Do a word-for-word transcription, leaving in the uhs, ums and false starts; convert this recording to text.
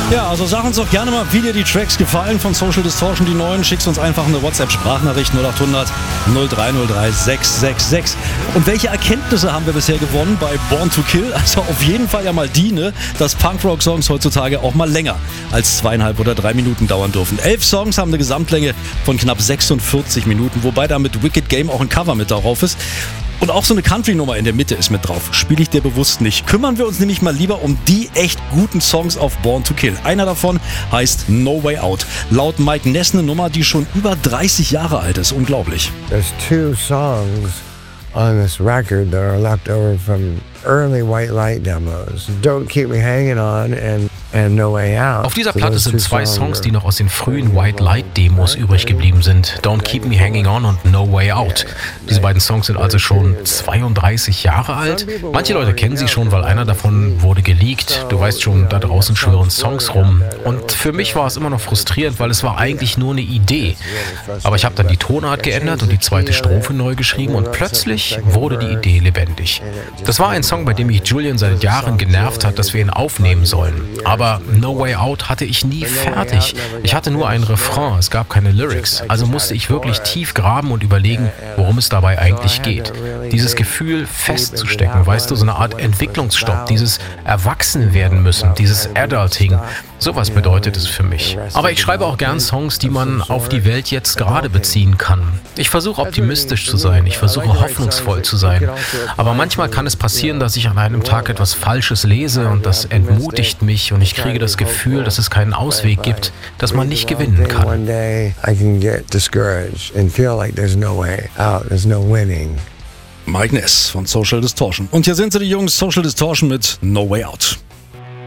Ja, also sag uns doch gerne mal, wie dir die Tracks gefallen von Social Distortion, die neuen. Schickst uns einfach eine WhatsApp-Sprachnachricht null acht hundert null drei null drei sechs sechs sechs. Und welche Erkenntnisse haben wir bisher gewonnen bei Born to Kill? Also auf jeden Fall ja mal die, ne, dass Punkrock-Songs heutzutage auch mal länger als zweieinhalb oder drei Minuten dauern dürfen. Elf Songs haben eine Gesamtlänge von knapp sechsundvierzig Minuten, wobei da mit Wicked Game auch ein Cover mit darauf ist. Und auch so eine Country-Nummer in der Mitte ist mit drauf. Spiele ich dir bewusst nicht. Kümmern wir uns nämlich mal lieber um die echt guten Songs auf Born to Kill. Einer davon heißt No Way Out. Laut Mike Ness eine Nummer, die schon über dreißig Jahre alt ist. Unglaublich. There's two songs on this record that are left over from early White Light demos. Don't Keep Me Hanging On and And No Way Out. Auf dieser Platte sind zwei Songs, die noch aus den frühen White Light Demos übrig geblieben sind. Don't Keep Me Hanging On und No Way Out. Diese beiden Songs sind also schon zweiunddreißig Jahre alt. Manche Leute kennen sie schon, weil einer davon wurde geleakt. Du weißt schon, da draußen schwirren Songs rum. Und für mich war es immer noch frustrierend, weil es war eigentlich nur eine Idee. Aber ich habe dann die Tonart geändert und die zweite Strophe neu geschrieben und plötzlich wurde die Idee lebendig. Das war ein Song, bei dem mich Julian seit Jahren genervt hat, dass wir ihn aufnehmen sollen. Aber No Way Out hatte ich nie fertig. Ich hatte nur ein Refrain, es gab keine Lyrics. Also musste ich wirklich tief graben und überlegen, worum es dabei eigentlich geht. Dieses Gefühl festzustecken, weißt du, so eine Art Entwicklungsstopp, dieses Erwachsene werden müssen, dieses Adulting. Sowas bedeutet es für mich. Aber ich schreibe auch gern Songs, die man auf die Welt jetzt gerade beziehen kann. Ich versuche optimistisch zu sein, ich versuche hoffnungsvoll zu sein. Aber manchmal kann es passieren, dass ich an einem Tag etwas Falsches lese und das entmutigt mich und ich kriege das Gefühl, dass es keinen Ausweg gibt, dass man nicht gewinnen kann. Mike Ness von Social Distortion. Und hier sind sie, die Jungs, Social Distortion mit No Way Out.